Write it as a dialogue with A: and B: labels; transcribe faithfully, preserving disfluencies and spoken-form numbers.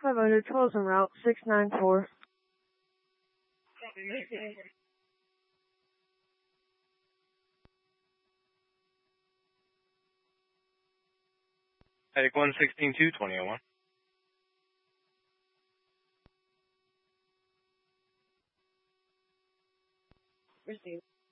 A: five hundred, twelve en route, six nine four.
B: Attic one sixteen two, twenty oh one.
A: Receive.